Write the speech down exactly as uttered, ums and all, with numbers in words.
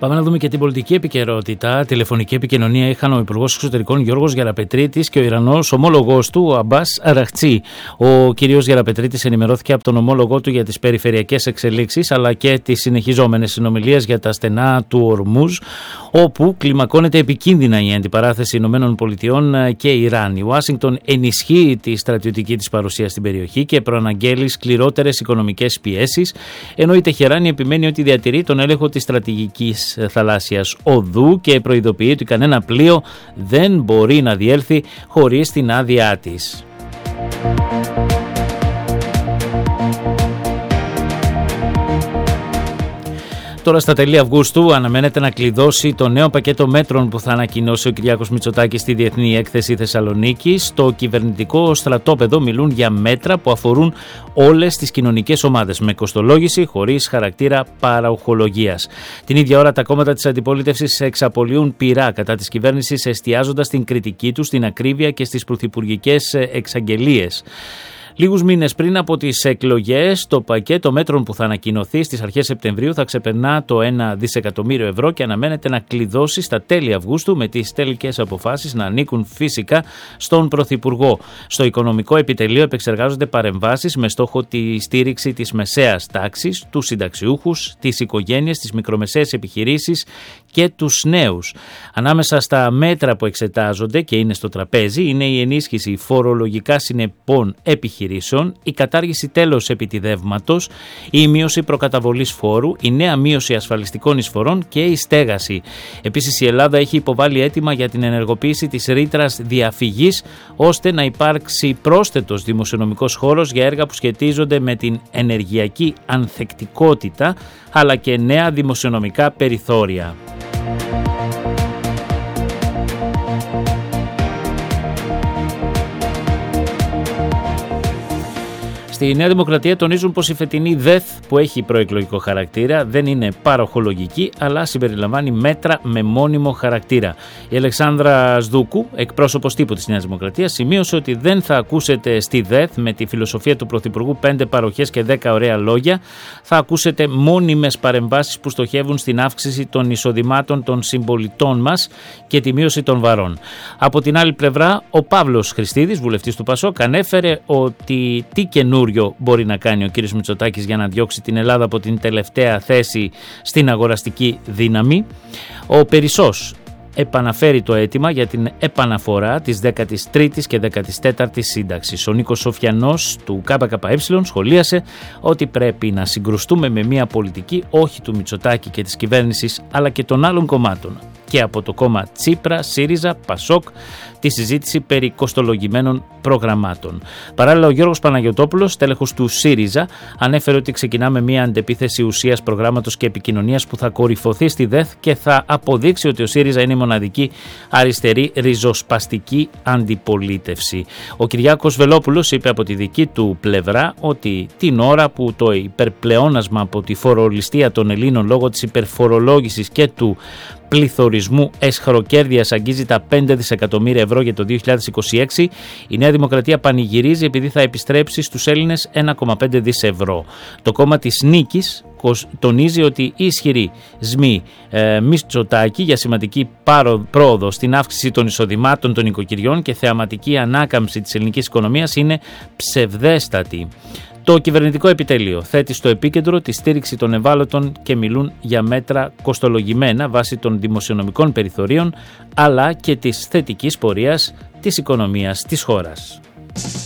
Πάμε να δούμε και την πολιτική επικαιρότητα. Τηλεφωνική επικοινωνία είχαν ο Υπουργός Εξωτερικών Γιώργος Γεραπετρίτης και ο Ιρανός ομόλογός του, ο Αμπάς Αραχτσί. Ο κύριος Γεραπετρίτης ενημερώθηκε από τον ομόλογό του για τις περιφερειακές εξελίξεις αλλά και τις συνεχιζόμενες συνομιλίες για τα στενά του Ορμούζ, όπου κλιμακώνεται επικίνδυνα η αντιπαράθεση Ηνωμένων Πολιτειών και Ιράν. Η Ουάσιγκτον ενισχύει τη στρατιωτική της παρουσία στην περιοχή και προαναγγέλει σκληρότερες οικονομικές πιέσεις, ενώ η Τεχεράνη επιμένει ότι διατηρεί τον έλεγχο της στρατηγικής θαλάσσιας οδού και προειδοποιεί ότι κανένα πλοίο δεν μπορεί να διέλθει χωρίς την άδειά της. Τώρα στα τέλη Αυγούστου αναμένεται να κλειδώσει το νέο πακέτο μέτρων που θα ανακοινώσει ο Κυριάκος Μητσοτάκης στη Διεθνή Έκθεση Θεσσαλονίκη. Στο κυβερνητικό στρατόπεδο μιλούν για μέτρα που αφορούν όλες τις κοινωνικές ομάδες, με κοστολόγηση χωρίς χαρακτήρα παραοχολογίας. Την ίδια ώρα τα κόμματα της αντιπολίτευσης εξαπολύουν πειρά κατά της κυβέρνησης, εστιάζοντας την κριτική τους στην ακρίβεια και στις πρωθυπουργικές εξαγγελίες. Λίγους μήνες πριν από τις εκλογές, το πακέτο μέτρων που θα ανακοινωθεί στις αρχές Σεπτεμβρίου θα ξεπερνά το ένα δισεκατομμύριο ευρώ και αναμένεται να κλειδώσει στα τέλη Αυγούστου, με τις τελικές αποφάσεις να ανήκουν φυσικά στον Πρωθυπουργό. Στο οικονομικό επιτελείο επεξεργάζονται παρεμβάσεις με στόχο τη στήριξη της μεσαίας τάξης, τους συνταξιούχους, τις οικογένειες, τις μικρομεσαίες επιχειρήσεις και τους νέους. Ανάμεσα στα μέτρα που εξετάζονται και είναι στο τραπέζι είναι η ενίσχυση φορολογικά συνεπών επιχειρήσεων, η κατάργηση τέλος επιτιδεύματος, η μείωση προκαταβολής φόρου, η νέα μείωση ασφαλιστικών εισφορών και η στέγαση. Επίσης, η Ελλάδα έχει υποβάλει αίτημα για την ενεργοποίηση της ρήτρας διαφυγής, ώστε να υπάρξει πρόσθετος δημοσιονομικός χώρος για έργα που σχετίζονται με την ενεργειακή ανθεκτικότητα, αλλά και νέα δημοσιονομικά περιθώρια. Στη Νέα Δημοκρατία τονίζουν πως η φετινή ΔΕΘ, που έχει προεκλογικό χαρακτήρα, δεν είναι παροχολογική, αλλά συμπεριλαμβάνει μέτρα με μόνιμο χαρακτήρα. Η Αλεξάνδρα Σδούκου, εκπρόσωπος τύπου της Νέας Δημοκρατίας, σημείωσε ότι δεν θα ακούσετε στη ΔΕΘ, με τη φιλοσοφία του Πρωθυπουργού, πέντε παροχές και δέκα ωραία λόγια. Θα ακούσετε μόνιμες παρεμβάσεις που στοχεύουν στην αύξηση των εισοδημάτων των συμπολιτών μας και τη μείωση των βαρών. Από την άλλη πλευρά, ο Παύλος Χριστίδης, βουλευτής του Πασόκ, ανέφερε ότι τι καινούριο μπορεί να κάνει ο κ. Μητσοτάκης για να διώξει την Ελλάδα από την τελευταία θέση στην αγοραστική δύναμη. Ο Περισσός επαναφέρει το αίτημα για την επαναφορά της δέκατης τρίτης και δέκατης τέταρτης σύνταξης. Ο Νίκος Σοφιανός του ΚΚΕ σχολίασε ότι πρέπει να συγκρουστούμε με μια πολιτική όχι του Μητσοτάκη και της κυβέρνησης, αλλά και των άλλων κομμάτων, και από το κόμμα Τσίπρα, ΣΥΡΙΖΑ, ΠΑΣΟΚ, τη συζήτηση περί κοστολογημένων προγραμμάτων. Παράλληλα, ο Γιώργος Παναγιωτόπουλος, τέλεχος του ΣΥΡΙΖΑ, ανέφερε ότι ξεκινάμε μια αντεπίθεση ουσίας προγράμματος και επικοινωνίας που θα κορυφωθεί στη ΔΕΘ και θα αποδείξει ότι ο ΣΥΡΙΖΑ είναι η μοναδική αριστερή ριζοσπαστική αντιπολίτευση. Ο Κυριάκος Βελόπουλος είπε από τη δική του πλευρά ότι την ώρα που το υπερπλεόνασμα από τη φορολιστία των Ελλήνων λόγω της υπερφορολόγησης και του πληθωρισμού εσχροκέρδειας αγγίζει τα πέντε δισεκατομμύρια ευρώ για το δύο χιλιάδες είκοσι έξι, η Νέα Δημοκρατία πανηγυρίζει επειδή θα επιστρέψει στους Έλληνες ένα κόμμα πέντε δισεκατομμύρια ευρώ. Το κόμμα της νίκης τονίζει ότι οι ισχυρισμοί ε, Μητσοτάκη για σημαντική πρόοδο στην αύξηση των εισοδημάτων των οικοκυριών και θεαματική ανάκαμψη της ελληνικής οικονομίας είναι ψευδέστατοι. Το κυβερνητικό επιτελείο θέτει στο επίκεντρο τη στήριξη των ευάλωτων και μιλούν για μέτρα κοστολογημένα βάσει των δημοσιονομικών περιθωρίων, αλλά και της θετικής πορείας της οικονομίας της χώρας.